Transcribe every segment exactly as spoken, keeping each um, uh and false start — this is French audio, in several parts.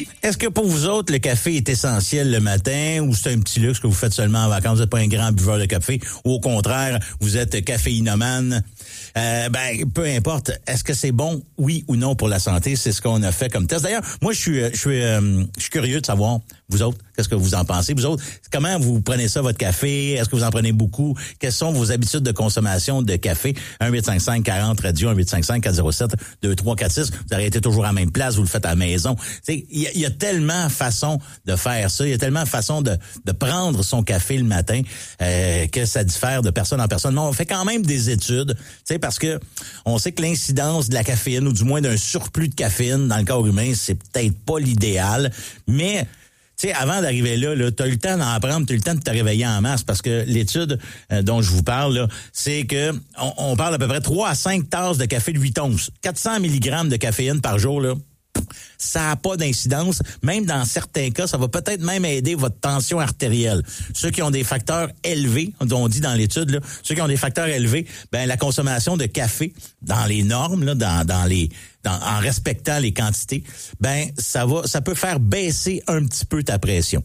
Est-ce que pour vous autres, le café est essentiel le matin ou c'est un petit luxe que vous faites seulement en vacances? Vous n'êtes pas un grand buveur de café ou au contraire, vous êtes caféinomane? Euh, ben, peu importe. Est-ce que c'est bon, oui ou non pour la santé? C'est ce qu'on a fait comme test. D'ailleurs, moi, je suis, je suis, euh, je suis curieux de savoir, vous autres, qu'est-ce que vous en pensez? Vous autres, comment vous prenez ça, votre café? Est-ce que vous en prenez beaucoup? Quelles sont vos habitudes de consommation de café? un huit cinq cinq quarante radio, un huit cinq cinq quatre zéro sept deux trois quatre six. Vous arrêtez toujours à la même place, vous le faites à la maison. Il y, y a tellement de façons de faire ça. Il y a tellement de façons de, de prendre son café le matin euh, que ça diffère de personne en personne. Mais on fait quand même des études, parce que on sait que l'incidence de la caféine, ou du moins d'un surplus de caféine dans le corps humain, c'est peut-être pas l'idéal, mais tu sais, avant d'arriver là, là tu as eu le temps d'en prendre, tu as eu le temps de te réveiller en masse, parce que l'étude euh, dont je vous parle, là, c'est que on, on parle à peu près trois à cinq tasses de café de huit onces. quatre cents milligrammes de caféine par jour, là. Ça n'a pas d'incidence. Même dans certains cas, ça va peut-être même aider votre tension artérielle. Ceux qui ont des facteurs élevés, on dit dans l'étude, là, ceux qui ont des facteurs élevés, ben la consommation de café dans les normes, là, dans, dans les, dans, en respectant les quantités, ben ça va, ça peut faire baisser un petit peu ta pression.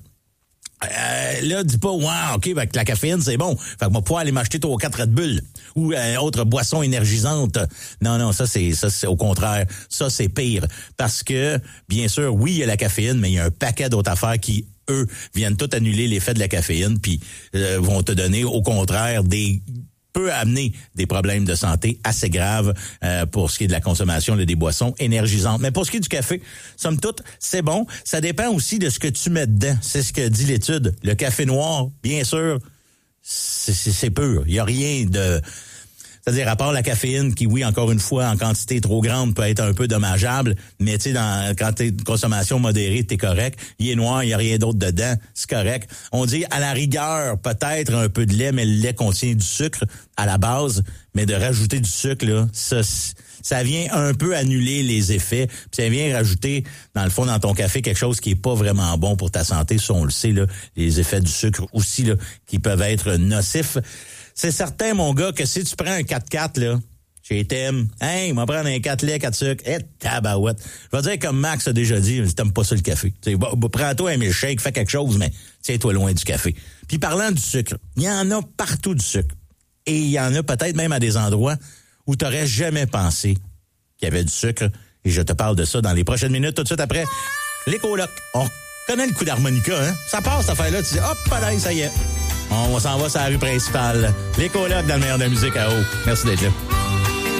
Euh, là, dis pas, wow, OK, ben, la caféine, c'est bon. Fait que moi, pouvoir aller m'acheter trois ou quatre Red Bull ou euh, autre boisson énergisante. Non, non, ça, c'est, ça, c'est au contraire. Ça, c'est pire. Parce que, bien sûr, oui, il y a la caféine, mais il y a un paquet d'autres affaires qui, eux, viennent tout annuler l'effet de la caféine puis euh, vont te donner, au contraire, des peut amener des problèmes de santé assez graves euh, pour ce qui est de la consommation là, des boissons énergisantes. Mais pour ce qui est du café, somme toute, c'est bon. Ça dépend aussi de ce que tu mets dedans. C'est ce que dit l'étude. Le café noir, bien sûr, c'est, c'est, c'est pur. Il n'y a rien de... C'est-à-dire, à part la caféine, qui, oui, encore une fois, en quantité trop grande, peut être un peu dommageable, mais tu sais, dans, quand t'es une consommation modérée, t'es correct. Il est noir, il n'y a rien d'autre dedans, c'est correct. On dit, à la rigueur, peut-être un peu de lait, mais le lait contient du sucre à la base, mais de rajouter du sucre, là, ça, ça vient un peu annuler les effets, puis ça vient rajouter, dans le fond, dans ton café, quelque chose qui est pas vraiment bon pour ta santé. Ça, on le sait, là, les effets du sucre aussi, là, qui peuvent être nocifs. C'est certain, mon gars, que si tu prends un quatre quatre, là, chez Thème, hey, on va prendre un quatre laits, quatre sucres, et tabarouette. Je vais dire comme Max a déjà dit, t'aimes pas ça le café. T'sais, bah, bah, prends-toi un milkshake, fais quelque chose, mais tiens-toi loin du café. Puis parlant du sucre, il y en a partout du sucre. Et il y en a peut-être même à des endroits où t'aurais jamais pensé qu'il y avait du sucre. Et je te parle de ça dans les prochaines minutes, tout de suite après les colocs. On connaît le coup d'harmonica, hein? Ça passe, cette affaire-là, tu dis, hop, là, ça y est. On s'en va sur la rue principale. Les colocs dans le meilleur de la musique à eau. Merci d'être là.